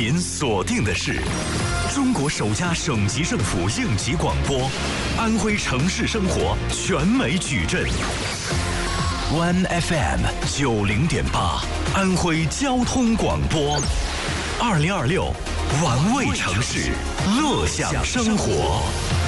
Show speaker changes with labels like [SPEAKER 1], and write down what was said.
[SPEAKER 1] 您锁定的是中国首家省级政府应急广播，安徽城市生活全美矩阵。One FM 90.8，安徽交通广播。2026，玩味城市，乐享生活。